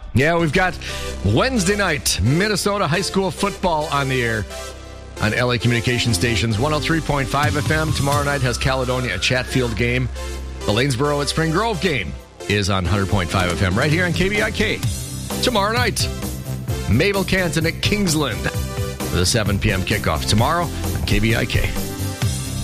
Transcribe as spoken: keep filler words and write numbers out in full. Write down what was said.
Yeah, we've got Wednesday night Minnesota high school football on the air on L A Communication Stations, one oh three point five F M. Tomorrow night has Caledonia at Chatfield game. The Lanesboro at Spring Grove game is on one hundred point five F M right here on K B I K. Tomorrow night, Mabel Canton at Kingsland. The seven p.m. kickoff tomorrow on K B I K.